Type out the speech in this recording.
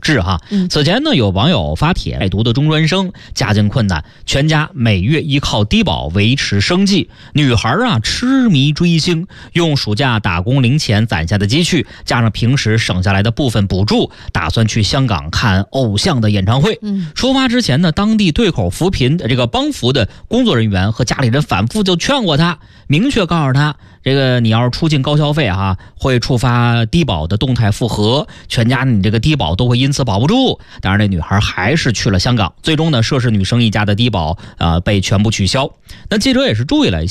治哈。此前呢，有网友发帖，在读的中专生家境困难，全家每月依靠低保维持生计。女孩痴迷追星，用暑假打工零钱攒下的积蓄，加上平时省下来的部分补助，打算去香港看偶像的演唱会。出发之前呢，当地对口扶贫这个帮扶的工作人员和家里人反复就劝过他，明确告诉他，这个你要是出境高消费会触发低保的动态复核，全家你这个低保都会因此保不住。当然，这女孩还是去了香港，最终呢，涉事女生一家的低保被全部取消。那记者也是注意了一下。